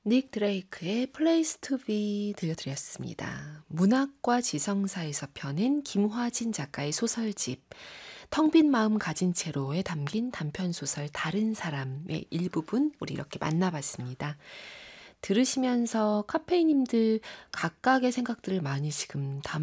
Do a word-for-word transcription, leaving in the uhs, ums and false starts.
닉 드레이크의 Place to Be 들려드렸습니다. 문학과 지성사에서 펴낸 김화진 작가의 소설집 텅 빈 마음 가진 채로에 담긴 단편소설 다른 사람의 일부분 우리 이렇게 만나봤습니다. 들으시면서 카페이님들 각각의 생각들을 많이 지금 담아